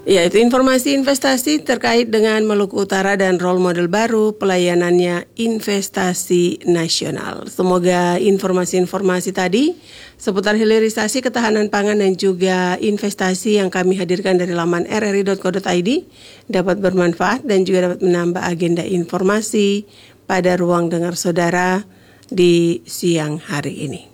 Ya, itu informasi investasi terkait dengan Maluku Utara dan role model baru pelayanannya investasi nasional. Semoga informasi-informasi tadi seputar hilirisasi ketahanan pangan dan juga investasi yang kami hadirkan dari laman rri.co.id dapat bermanfaat dan juga dapat menambah agenda informasi pada ruang dengar saudara di siang hari ini.